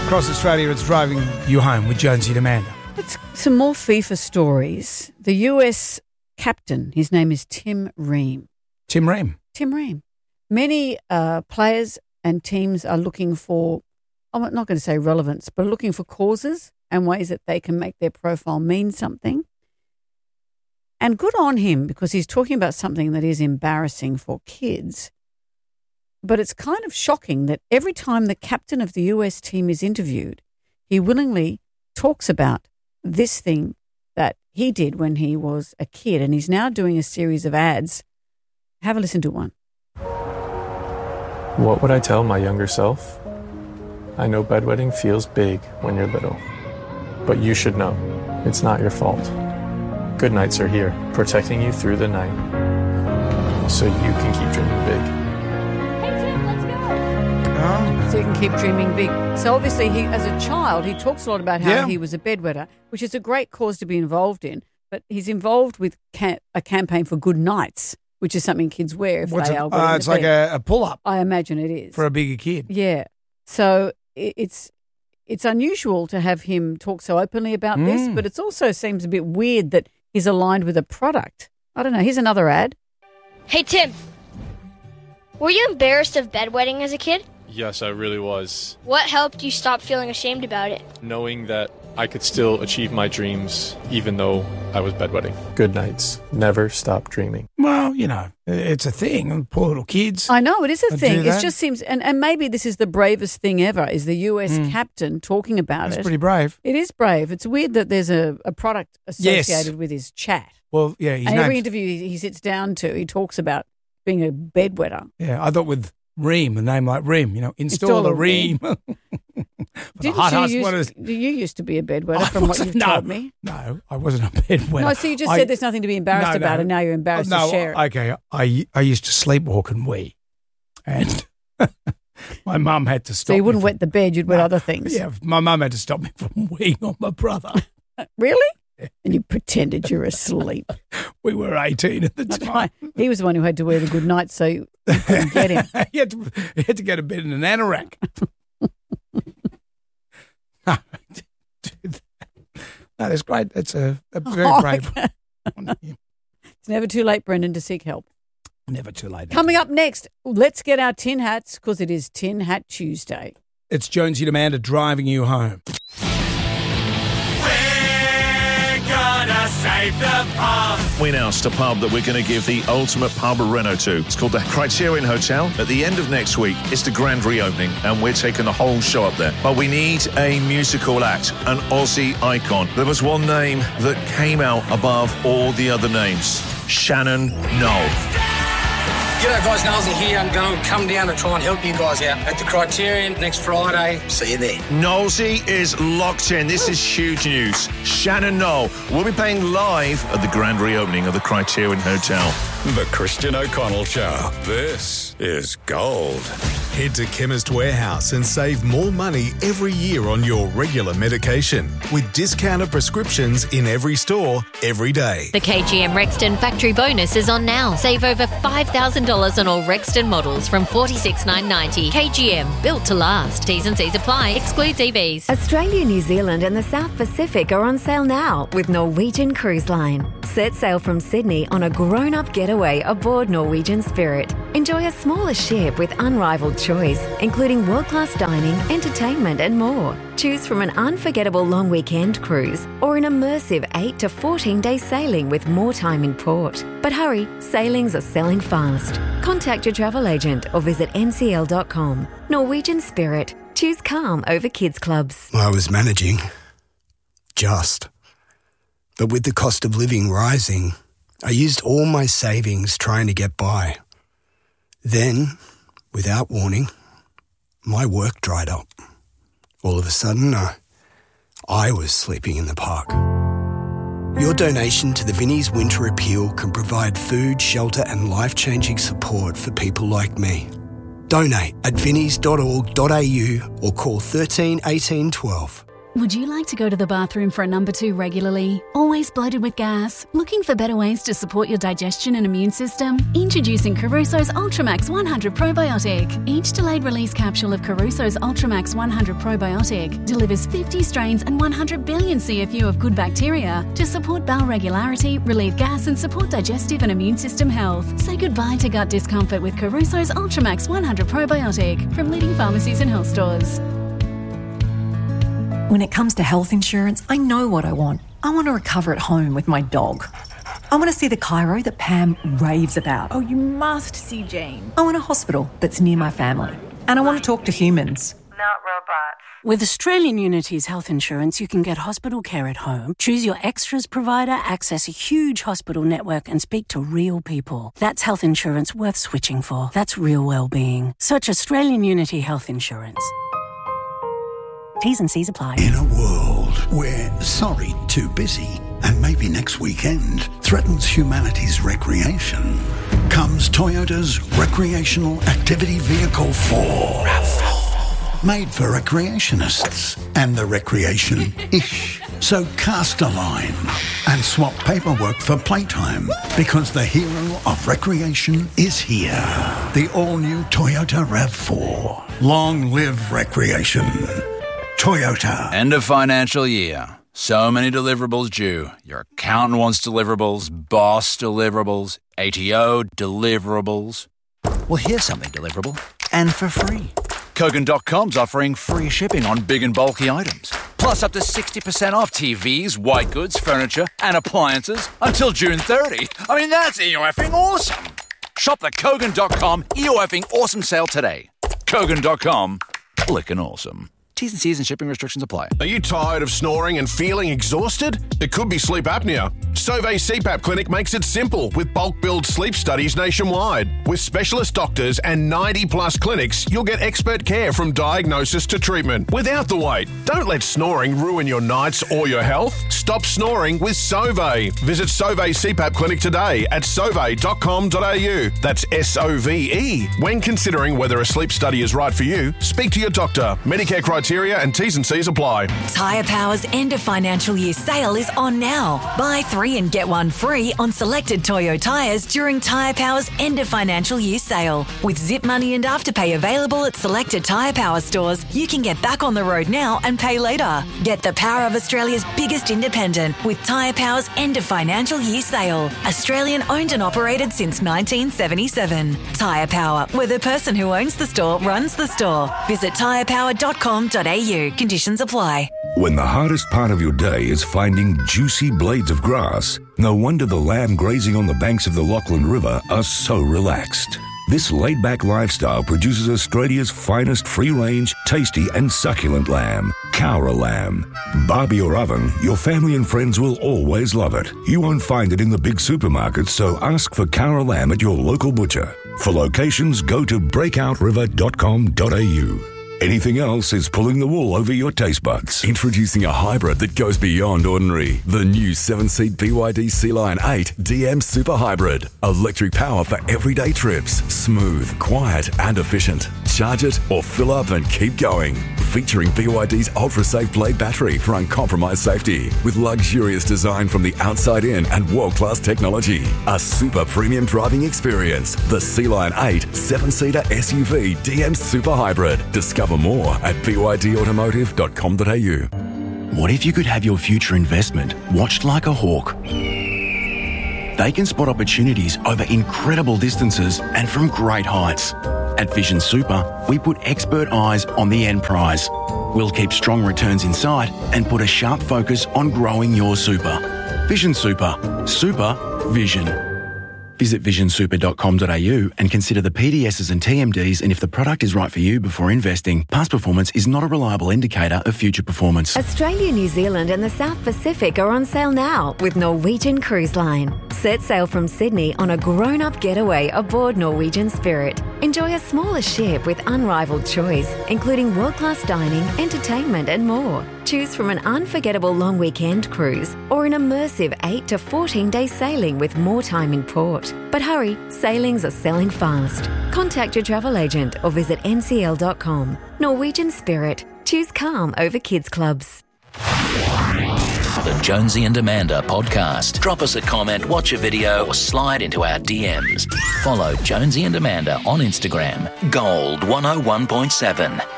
Across Australia, it's driving you home with Jonesy and Amanda. It's some more FIFA stories. The US captain, his name is Tim Ream. Tim Ream. Tim Ream. Many players and teams are looking for, I'm not going to say relevance, but looking for causes and ways that they can make their profile mean something. And good on him, because he's talking about something that is embarrassing for kids. But it's kind of shocking that every time the captain of the US team is interviewed, he willingly talks about this thing that he did when he was a kid. And he's now doing a series of ads. Have a listen to one. What would I tell my younger self? I know bedwetting feels big when you're little, but you should know it's not your fault. Good nights are here, protecting you through the night, so you can keep dreaming big. So you can keep dreaming big. So obviously, he, as a child, he talks a lot about how he was a bedwetter, which is a great cause to be involved in. But he's involved with a campaign for good nights, which is something kids wear if they are wearing it's like a pull-up. I imagine it is. For a bigger kid. Yeah. So it's unusual to have him talk so openly about this, but it also seems a bit weird that he's aligned with a product. I don't know. Here's another ad. Hey, Tim. Were you embarrassed of bedwetting as a kid? Yes, I really was. What helped you stop feeling ashamed about it? Knowing that I could still achieve my dreams even though I was bedwetting. Good nights. Never stop dreaming. Well, you know, it's a thing. Poor little kids. I know, it is a thing. Do It that. just seems, and maybe this is the bravest thing ever, is the US captain talking about That's it. pretty brave. It is brave. It's weird that there's a product associated with his chat. Well, yeah. He's And every named, interview he sits down to, he talks about being a bedwetter. yeah, I thought with Ream, a name like Ream, you know, install a Ream. You used to be a bedwetter from what you've told me? No, I wasn't a bedwetter. No, so you just said there's nothing to be embarrassed about, and now you're embarrassed to share it. Okay, I used to sleepwalk and wee, and my mum had to stop So you wouldn't me wet the bed, you'd wet other things. Yeah, my mum had to stop me from weeing on my brother. Really? And you pretended you were asleep. We were 18 at the That's time. right. He was the one who had to wear the good night, so you couldn't get him. he had to go to bed in an anorak. No, that's great. That's a very brave one. It's never too late, Brendan, to seek help. Never too late. Coming up next, let's get our tin hats, because it is Tin Hat Tuesday. It's Jonesy and Amanda driving you home. Save the pub. We announced a pub that we're going to give the ultimate pub reno to. It's called the Criterion Hotel. At the end of next week, it's the grand reopening, and we're taking the whole show up there. But we need a musical act, an Aussie icon. There was one name that came out above all the other names. Shannon Noll. G'day guys, Nolsey here. I'm going to come down to try and help you guys out at the Criterion next Friday. See you there. Nolsey is locked in. This is huge news. Shannon Noll will be playing live at the grand reopening of the Criterion Hotel. The Christian O'Connell Show. This is gold. Head to Chemist Warehouse and save more money every year on your regular medication with discounted prescriptions in every store, every day. The KGM Rexton factory bonus is on now. Save over $5,000 on all Rexton models from $46,990. KGM, built to last. T's and C's apply. Excludes EVs. Australia, New Zealand and the South Pacific are on sale now with Norwegian Cruise Line. Set sail from Sydney on a grown-up getaway aboard Norwegian Spirit. Enjoy a smaller ship with unrivaled choice, including world-class dining, entertainment and more. Choose from an unforgettable long weekend cruise or an immersive 8 to 14-day sailing with more time in port. But hurry, sailings are selling fast. Contact your travel agent or visit ncl.com. Norwegian Spirit. Choose calm over kids clubs. I was managing. Just. But with the cost of living rising, I used all my savings trying to get by. Then, without warning, my work dried up. All of a sudden, I was sleeping in the park. Your donation to the Vinnie's Winter Appeal can provide food, shelter and life-changing support for people like me. Donate at vinnies.org.au or call 13 18 12. Would you like to go to the bathroom for a number 2 regularly? Always bloated with gas? Looking for better ways to support your digestion and immune system? Introducing Caruso's Ultramax 100 Probiotic. Each delayed release capsule of Caruso's Ultramax 100 Probiotic delivers 50 strains and 100 billion CFU of good bacteria to support bowel regularity, relieve gas and support digestive and immune system health. Say goodbye to gut discomfort with Caruso's Ultramax 100 Probiotic from leading pharmacies and health stores. When it comes to health insurance, I know what I want. I want to recover at home with my dog. I want to see the chiro that Pam raves about. Oh, you must see Jane. I want a hospital that's near my family. And I want to talk to humans. Not robots. With Australian Unity's health insurance, you can get hospital care at home, choose your extras provider, access a huge hospital network and speak to real people. That's health insurance worth switching for. That's real well-being. Search Australian Unity Health Insurance. T's and C's apply. In a world where sorry, too busy, and maybe next weekend threatens humanity's recreation, comes Toyota's Recreational Activity Vehicle 4. RAV4. Made for recreationists and the recreation-ish. So cast a line and swap paperwork for playtime, because the hero of recreation is here. The all-new Toyota RAV4. Long live recreation. Toyota. End of financial year. So many deliverables due. Your accountant wants deliverables, boss deliverables, ATO deliverables. Well, here's something deliverable and for free. Kogan.com's offering free shipping on big and bulky items. Plus up to 60% off TVs, white goods, furniture and appliances until June 30. I mean, that's EOFing awesome. Shop the Kogan.com EOFing awesome sale today. Kogan.com, clickin' awesome. T's and C's and shipping restrictions apply. Are you tired of snoring and feeling exhausted? It could be sleep apnea. Sauvé CPAP Clinic makes it simple with bulk billed sleep studies nationwide. With specialist doctors and 90+ clinics, you'll get expert care from diagnosis to treatment without the wait. Don't let snoring ruin your nights or your health. Stop snoring with Sauvé. Visit Sauvé CPAP Clinic today at sauvé.com.au. That's SOVE. When considering whether a sleep study is right for you, speak to your doctor. Medicare criteria and T's and C's apply. Tyre Power's end of financial year sale is on now. Buy 3 and get 1 free on selected Toyo tyres during Tyre Power's end of financial year sale. With Zip Money and Afterpay available at selected Tyre Power stores, you can get back on the road now and pay later. Get the power of Australia's biggest independent with Tyre Power's end of financial year sale. Australian owned and operated since 1977. Tyre Power, where the person who owns the store runs the store. Visit tyrepower.com.au. Conditions apply. When the hardest part of your day is finding juicy blades of grass, no wonder the lamb grazing on the banks of the Lachlan River are so relaxed. This laid-back lifestyle produces Australia's finest free-range, tasty and succulent lamb, Cowra lamb. Barbie or oven, your family and friends will always love it. You won't find it in the big supermarkets, so ask for Cowra lamb at your local butcher. For locations, go to breakout.river.com.au. Anything else is pulling the wool over your taste buds. Introducing a hybrid that goes beyond ordinary. The new 7-seat BYD Sea-Line 8 DM Super Hybrid. Electric power for everyday trips. Smooth, quiet and efficient. Charge it or fill up and keep going. Featuring BYD's ultra-safe blade battery for uncompromised safety. With luxurious design from the outside in and world-class technology. A super premium driving experience. The Sea-Line 8 7-seater SUV DM Super Hybrid. Discover more at bydautomotive.com.au. What if you could have your future investment watched like a hawk? They can spot opportunities over incredible distances and from great heights. At Vision Super, we put expert eyes on the end prize. We'll keep strong returns in sight and put a sharp focus on growing your super. Vision Super. Super Vision. Visit visionsuper.com.au and consider the PDSs and TMDs and if the product is right for you before investing. Past performance is not a reliable indicator of future performance. Australia, New Zealand and the South Pacific are on sale now with Norwegian Cruise Line. Set sail from Sydney on a grown-up getaway aboard Norwegian Spirit. Enjoy a smaller ship with unrivaled choice, including world-class dining, entertainment and more. Choose from an unforgettable long weekend cruise or an immersive 8 to 14-day sailing with more time in port. But hurry, sailings are selling fast. Contact your travel agent or visit ncl.com. Norwegian Spirit. Choose calm over kids clubs. The Jonesy and Amanda podcast. Drop us a comment, watch a video, or slide into our DMs. Follow Jonesy and Amanda on Instagram. Gold 101.7.